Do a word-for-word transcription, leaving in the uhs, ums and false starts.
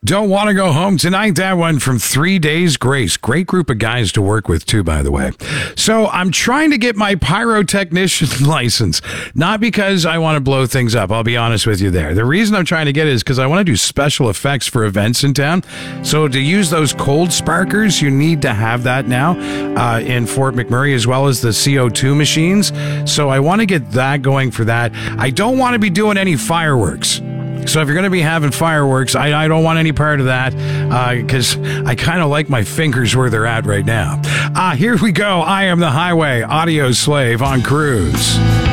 Don't want to go home tonight. That one from Three Days Grace. Great group of guys to work with, too, by the way. So I'm trying to get my pyrotechnician license, not because I want to blow things up. I'll be honest with you there. The reason I'm trying to get it is because I want to do special effects for events in town. So to use those cold sparkers, you need to have that now uh, in Fort McMurray, as well as the C O two machines. So I want to get that going for that. I don't want to be doing any fireworks. So if you're going to be having fireworks, I, I don't want any part of that because uh, I kind of like my fingers where they're at right now. Uh, here we go. I am the Highway Audio Slave on Cruise.